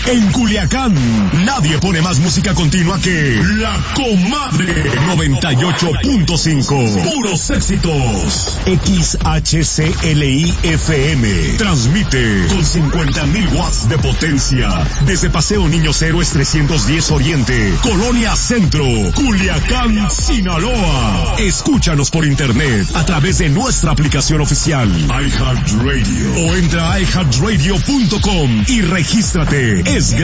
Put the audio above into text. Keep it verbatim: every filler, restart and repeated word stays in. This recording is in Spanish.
En Culiacán, nadie pone más música continua que La Comadre noventa y ocho punto cinco. Puros éxitos. X H C L I F M. Transmite con cincuenta mil watts de potencia. Desde Paseo Niños Héroes trescientos diez Oriente, Colonia Centro, Culiacán, Sinaloa. Escúchanos por internet a través de nuestra aplicación oficial iHeartRadio o entra a i heart radio punto com y regístrate. Es